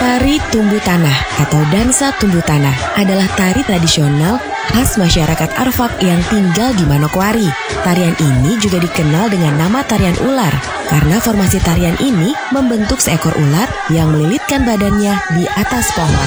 Tari Tumbuh Tanah atau Dansa Tumbuh Tanah adalah tari tradisional khas masyarakat Arfak yang tinggal di Manokwari. Tarian ini juga dikenal dengan nama tarian ular karena formasi tarian ini membentuk seekor ular yang melilitkan badannya di atas pohon.